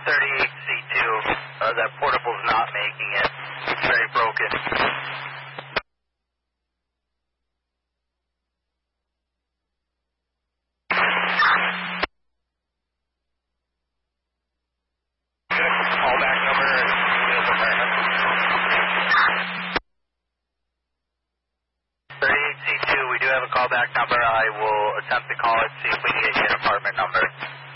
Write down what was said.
38C2, that portable's not making it. It's very broken. Callback number and details of apartment. 38C2, we do have a callback number. I will attempt to call it, see if we can get you an apartment number.